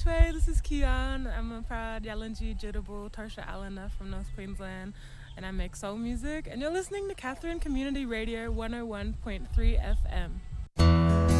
Way. This is Kian. I'm a proud Yalanji Jitterbull Tarsha Allena from North Queensland, and I make soul music. And you're listening to Catherine Community Radio 101.3 FM.